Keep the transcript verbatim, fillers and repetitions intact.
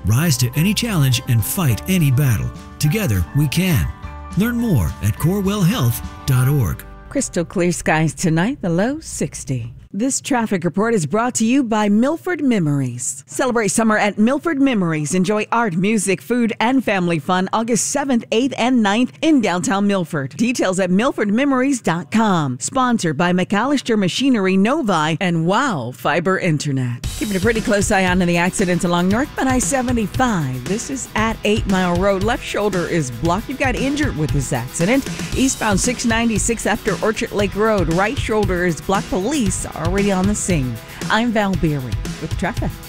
Rise to any challenge and fight any battle. Together, we can. Learn more at corewell health dot org. Crystal clear skies tonight, the low sixty. This traffic report is brought to you by Milford Memories. Celebrate summer at Milford Memories. Enjoy art, music, food, and family fun August seventh, eighth, and ninth in downtown Milford. Details at milford memories dot com. Sponsored by McAllister Machinery, Novi, and Wow Fiber Internet. Keeping a pretty close eye on the accidents along northbound I seventy-five. This is at eight Mile Road. Left shoulder is blocked. You've got injured with this accident. Eastbound six ninety-six after Orchard Lake Road. Right shoulder is blocked. Police are already on the scene. I'm Val Beery with traffic.